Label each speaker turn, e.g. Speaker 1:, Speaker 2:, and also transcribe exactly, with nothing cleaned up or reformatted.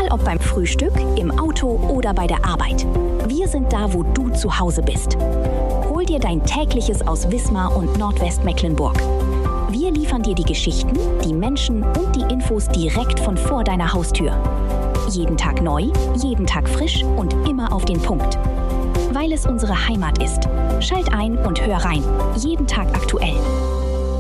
Speaker 1: Egal ob beim Frühstück, im Auto oder bei der Arbeit. Wir sind da, wo du zu Hause bist. Hol dir dein tägliches aus Wismar und Nordwestmecklenburg. Wir liefern dir die Geschichten, die Menschen und die Infos direkt von vor deiner Haustür. Jeden Tag neu, jeden Tag frisch und immer auf den Punkt. Weil es unsere Heimat ist. Schalt ein und hör rein. Jeden Tag aktuell.